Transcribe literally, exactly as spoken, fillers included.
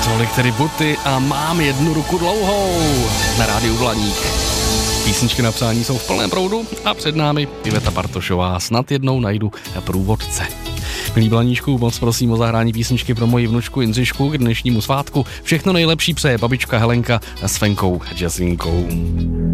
Tolik tedy Buty a Mám jednu ruku dlouhou na rádiu Blaník. Písničky na přání jsou v plném proudu a před námi Iveta Bartošová. Snad jednou najdu průvodce. Milí Blaníčku, moc prosím o zahrání písničky pro moji vnučku Jindřišku k dnešnímu svátku. Všechno nejlepší přeje babička Helenka s Fenkou Jasínkou.